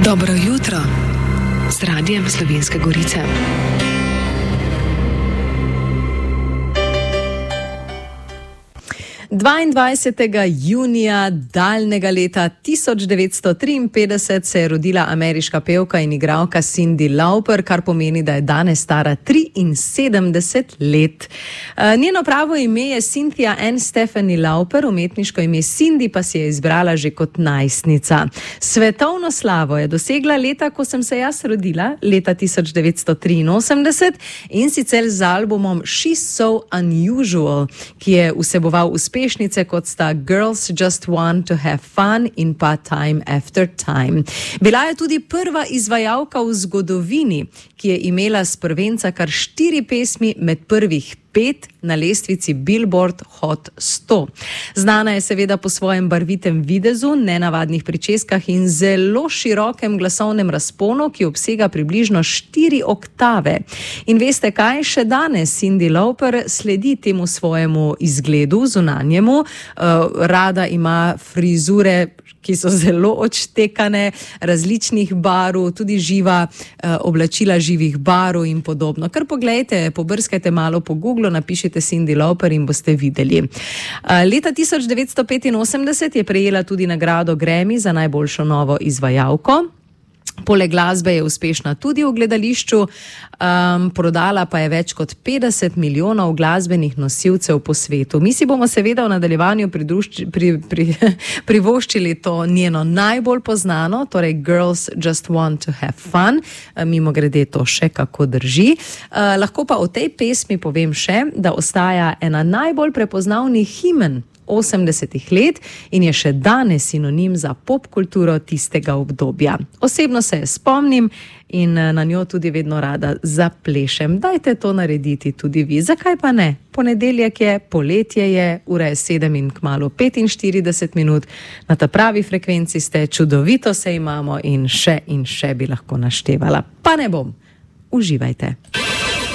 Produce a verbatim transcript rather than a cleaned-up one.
Dobro jutro z Radijem Slovenske Gorice. dvaindvajsetega junija daljnega leta tisoč devetsto triinpetdeset se je rodila ameriška pevka in igralka Cyndi Lauper, kar pomeni, da je danes stara triinsedemdeset let. Njeno pravo ime je Cynthia Ann Stephanie Lauper, umetniško ime Cyndi pa si je izbrala že kot najstnica. Svetovno slavo je dosegla leta, ko sem se jaz rodila, leta tisoč devetsto triinosemdeset, in sicer z albumom She's So Unusual, ki je vseboval uspešnice kot sta Girls Just Want to Have Fun in pa Time After Time. Bila je tudi prva izvajalka v zgodovini, ki je imela s prvenca kar štiri pesmi med prvih pet na lestvici Billboard Hot sto. Znana je seveda po svojem barvitem videzu, nenavadnih pričeskah in zelo širokem glasovnem razponu, ki obsega približno štiri oktave. In veste kaj, še danes Cyndi Lauper sledi temu svojemu izgledu, zunanjemu. Rada ima frizure, ki so zelo odštekane, različnih barv, tudi živa oblačila živih barv in podobno. Kar poglejte, pobrskajte malo po Googlu, napišite Cyndi Lauper in boste videli. Leta tisoč devetsto petinosemdeset je prejela tudi nagrado Grammy za najboljšo novo izvajalko. Poleg glasbe je uspešna tudi v gledališču, um, prodala pa je več kot petdeset milijonov glasbenih nosilcev po svetu. Mi si bomo seveda v nadaljevanju pridrušči, pri, pri, privoščili to njeno najbolj poznano, torej Girls Just Want to Have Fun. Mimo grede to še kako drži. Uh, lahko pa o tej pesmi povem še, da ostaja ena najbolj prepoznavnih himen osemdesetih let in je še danes sinonim za popkulturo tistega obdobja. Osebno se je spomnim in na njo tudi vedno rada zaplešem. Dajte to narediti tudi vi. Zakaj pa ne? Ponedeljek je, poletje je, ura je sedem in kmalu petinštirideset minut. Na ta pravi frekvenci ste, čudovito se imamo in še in še bi lahko naštevala. Pa ne bom. Uživajte.